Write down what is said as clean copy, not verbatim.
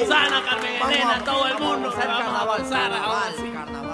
Susana, Carmen Elena, todo el mundo. Vamos a Vamos a avanzar ahora sí. carnaval.